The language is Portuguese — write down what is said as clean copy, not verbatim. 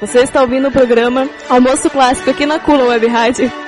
Você está ouvindo o programa Almoço Clássico aqui na Kula Web Rádio.